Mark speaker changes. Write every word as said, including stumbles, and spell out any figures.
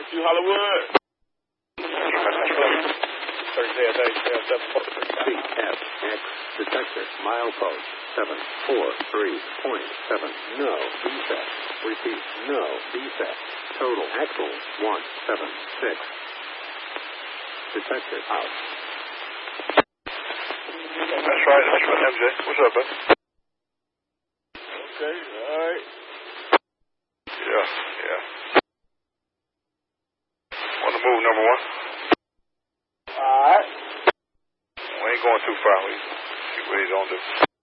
Speaker 1: Thank you, Hollywood. Thursday at eight, seven four three five.
Speaker 2: C F X detector milepost seven four three point seven. No defect. Repeat, no defect. Total axle one seven six. Detector out.
Speaker 3: That's right, that's right, M J. What's up, bud?
Speaker 1: Okay, all right.
Speaker 3: Yeah, yeah. On the move, number one.
Speaker 1: All right.
Speaker 3: We ain't going too far. We see what he's on to.